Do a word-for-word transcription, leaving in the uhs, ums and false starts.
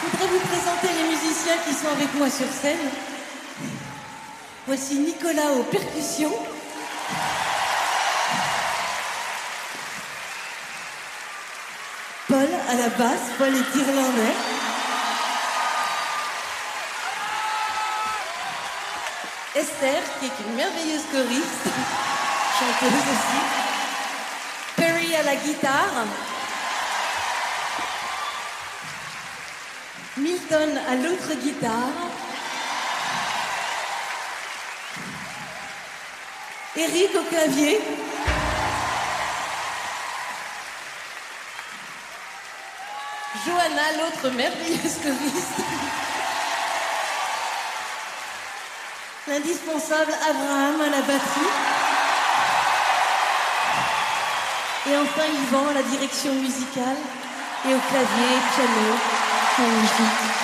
voudrais vous présenter les musiciens qui sont avec moi sur scène. Voici Nicolas aux percussions. Paul à la basse, Paul est irlandais. Esther, qui est une merveilleuse choriste, chanteuse aussi. Perry à la guitare. Milton à l'autre guitare. Eric au clavier. Johanna, l'autre merveilleuse choriste. L'indispensable Abraham à la batterie. Et enfin Yvan à la direction musicale et au clavier, piano, magnifique.